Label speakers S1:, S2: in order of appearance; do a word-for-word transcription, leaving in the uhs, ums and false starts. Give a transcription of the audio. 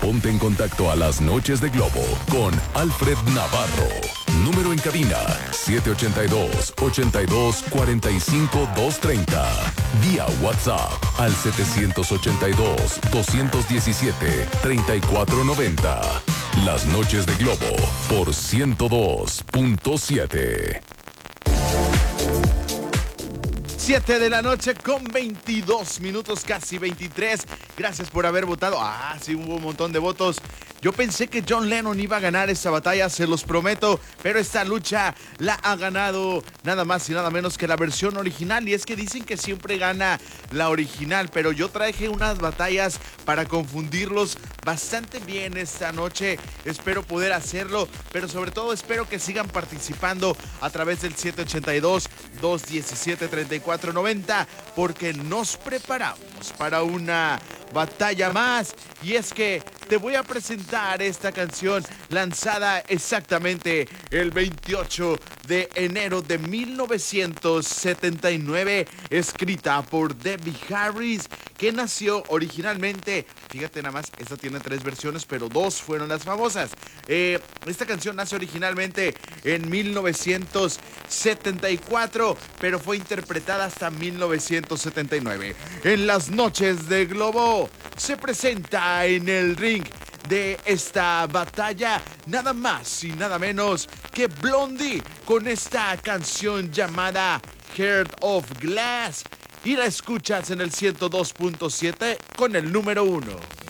S1: Ponte en contacto a las noches de Globo con Alfred Navarro. Número en cabina siete ocho dos, ocho dos, cuatro cinco, dos tres cero. Vía WhatsApp al siete ocho dos, dos uno siete, tres cuatro nueve cero. Las noches de Globo por ciento dos punto siete.
S2: siete de la noche con veintidós minutos, casi veintitrés. Gracias por haber votado. Ah, sí, hubo un montón de votos. Yo pensé que John Lennon iba a ganar esta batalla, se los prometo, pero esta lucha la ha ganado nada más y nada menos que la versión original. Y es que dicen que siempre gana la original, pero yo traje unas batallas para confundirlos bastante bien esta noche. Espero poder hacerlo, pero sobre todo espero que sigan participando a través del siete ocho dos, dos uno siete, tres cuatro nueve cero, porque nos preparamos para una batalla más. Y es que te voy a presentar esta canción lanzada exactamente el veintiocho de enero de mil novecientos setenta y nueve, escrita por Debbie Harris, que nació originalmente, fíjate nada más, esta tiene tres versiones, pero dos fueron las famosas. Eh, esta canción nace originalmente en mil novecientos setenta y cuatro, pero fue interpretada hasta mil novecientos setenta y nueve. En las noches de Globo se presenta en el ring de esta batalla nada más y nada menos que Blondie con esta canción llamada Heart of Glass, y la escuchas en el ciento dos punto siete con el número uno.